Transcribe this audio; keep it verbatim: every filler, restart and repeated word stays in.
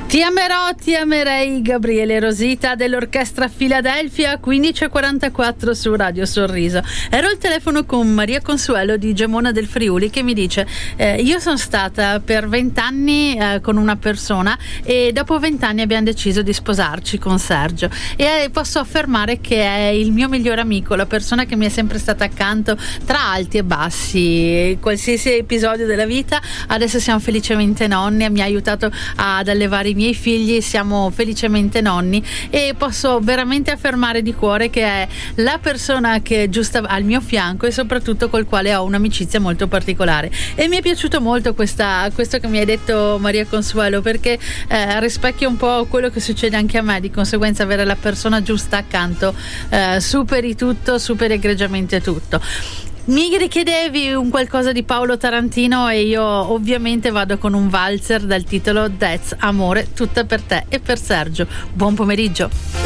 Ti amerò, ti amerei, Gabriele Rosita dell'Orchestra Philadelphia, quindici e quarantaquattro su Radio Sorriso. Ero al telefono con Maria Consuelo di Gemona del Friuli che mi dice eh, io sono stata per vent'anni eh, con una persona e dopo vent'anni abbiamo deciso di sposarci con Sergio e eh, posso affermare che è il mio migliore amico, la persona che mi è sempre stata accanto tra alti e bassi, qualsiasi episodio della vita. Adesso siamo felicemente nonni, mi ha aiutato ad allevare i miei figli, siamo felicemente nonni e posso veramente affermare di cuore che è la persona che è giusta al mio fianco e soprattutto col quale ho un'amicizia molto particolare. E mi è piaciuto molto questa, questo che mi hai detto, Maria Consuelo, perché eh, rispecchia un po' quello che succede anche a me, di conseguenza avere la persona giusta accanto eh, superi tutto, superi egregiamente tutto. Mi richiedevi un qualcosa di Paolo Tarantino e io ovviamente vado con un valzer dal titolo That's Amore, tutta per te e per Sergio. Buon pomeriggio.